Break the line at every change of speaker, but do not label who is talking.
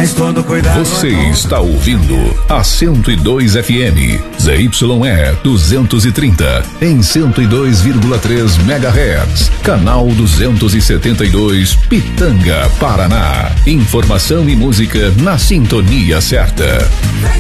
mas todo cuidado.
Você está ouvindo a 102 FM, ZYE 230, em 102,3 MHz, canal 272, Pitanga, Paraná. Informação e música na sintonia certa.